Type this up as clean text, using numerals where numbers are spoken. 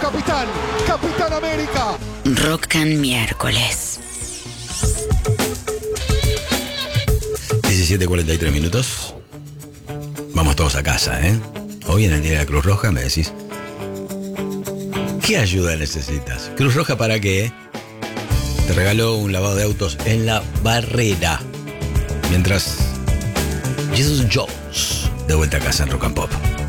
capitán, Capitán América. Rock and Miércoles. 17:43 minutos. Vamos todos a casa, ¿eh? Hoy en el Día de la Cruz Roja me decís, ¿qué ayuda necesitas? ¿Cruz Roja para qué? Te regaló un lavado de autos en La Barrera. Mientras Jesus Jones, de vuelta a casa en Rock and Pop.